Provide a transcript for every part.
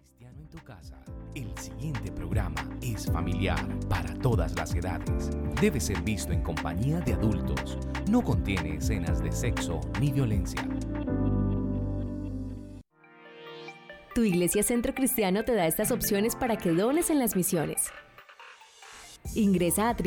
Cristiano en tu casa. El siguiente programa es familiar para todas las edades. Debe ser visto en compañía de adultos. No contiene escenas de sexo ni violencia. Tu Iglesia Centro Cristiano te da estas opciones para que dones en las misiones. Ingresa a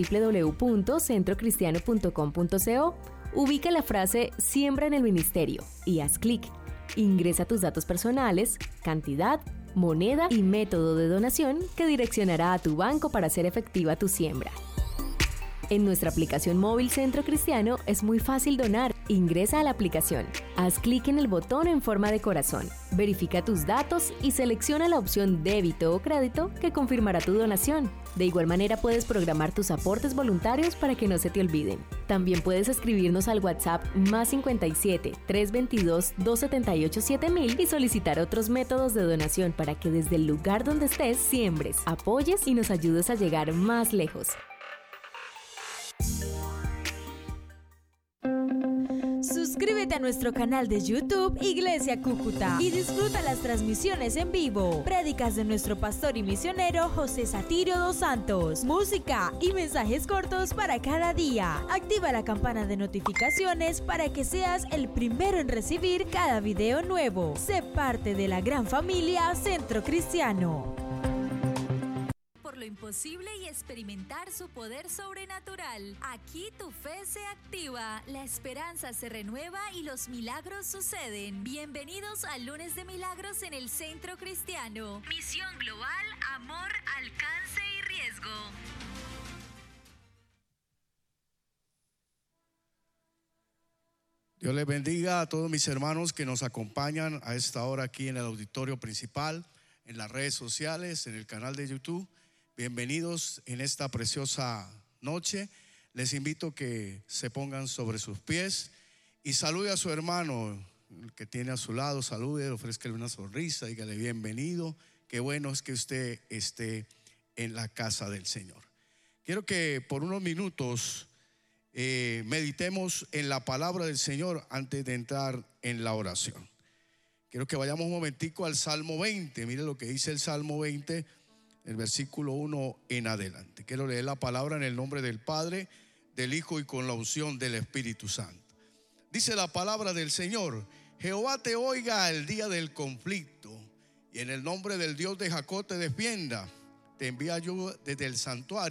www.centrocristiano.com.co, ubica la frase Siembra en el Ministerio y haz clic. Ingresa tus datos personales, cantidad, moneda y método de donación que direccionará a tu banco para hacer efectiva tu siembra. En nuestra aplicación móvil Centro Cristiano es muy fácil donar. Ingresa a la aplicación, haz clic en el botón en forma de corazón, verifica tus datos y selecciona la opción débito o crédito que confirmará tu donación. De igual manera puedes programar tus aportes voluntarios para que no se te olviden. También puedes escribirnos al WhatsApp +57 322 278 7000 y solicitar otros métodos de donación para que desde el lugar donde estés siembres, apoyes y nos ayudes a llegar más lejos. Suscríbete a nuestro canal de YouTube Iglesia Cúcuta y disfruta las transmisiones en vivo, prédicas de nuestro pastor y misionero José Satirio dos Santos, música y mensajes cortos para cada día. Activa la campana de notificaciones para que seas el primero en recibir cada video nuevo. Sé parte de la gran familia Centro Cristiano. Lo imposible y experimentar su poder sobrenatural. Aquí tu fe se activa, la esperanza se renueva y los milagros suceden. Bienvenidos al Lunes de Milagros en el Centro Cristiano. Misión global, amor, alcance y riesgo. Dios les bendiga a todos mis hermanos que nos acompañan a esta hora aquí en el auditorio principal, en las redes sociales, en el canal de YouTube. Bienvenidos en esta preciosa noche. Les invito a que se pongan sobre sus pies y salude a su hermano, el que tiene a su lado, salude, ofrézcale una sonrisa, dígale bienvenido. Qué bueno es que usted esté en la casa del Señor. Quiero que por unos minutos meditemos en la palabra del Señor antes de entrar en la oración. Quiero que vayamos un momentico al Salmo 20. Mire lo que dice el Salmo 20, el versículo 1 en adelante. Quiero leer la palabra en el nombre del Padre, del Hijo y con la unción del Espíritu Santo. Dice la palabra del Señor: Jehová te oiga el día del conflicto, y en el nombre del Dios de Jacob te defienda. Te envía yo desde el santuario.